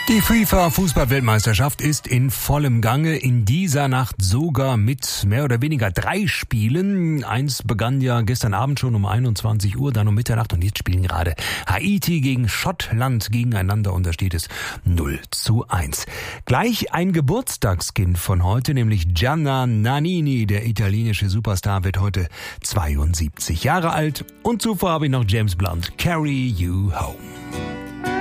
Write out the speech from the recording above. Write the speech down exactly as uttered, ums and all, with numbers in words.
Die FIFA-Fußball-Weltmeisterschaft ist in vollem Gange, in dieser Nacht sogar mit mehr oder weniger drei Spielen. Eins begann ja gestern Abend schon um einundzwanzig Uhr, dann um Mitternacht, und jetzt spielen gerade Haiti gegen Schottland gegeneinander und da steht es null zu eins. Gleich ein Geburtstagskind von heute, nämlich Gianna Nannini, der italienische Superstar, wird heute zweiundsiebzig Jahre alt, und zuvor habe ich noch James Blunt, Carry You Home.